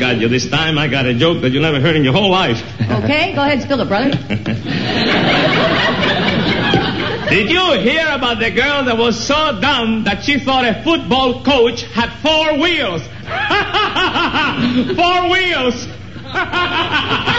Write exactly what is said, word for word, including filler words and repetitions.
got you. This time I got a joke that you never heard in your whole life. Okay, go ahead, spill it, brother. Did you hear about the girl that was so dumb that she thought a football coach had four wheels? Four wheels!